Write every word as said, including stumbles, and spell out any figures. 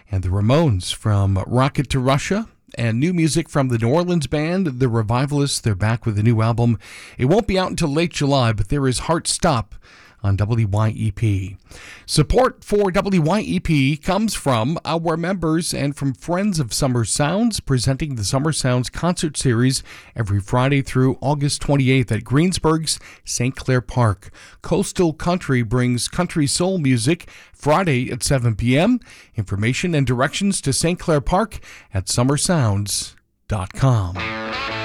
and the Ramones from Rocket to Russia. And new music from the New Orleans band, The Revivalists. They're back with a new album. It won't be out until late July, but there is Heart Stop on W Y E P. Support for W Y E P comes from our members and from Friends of Summer Sounds, presenting the Summer Sounds concert series every Friday through August twenty-eighth at Greensburg's Saint Clair Park. Coastal Country brings country soul music Friday at seven p.m. Information and directions to Saint Clair Park at summer sounds dot com.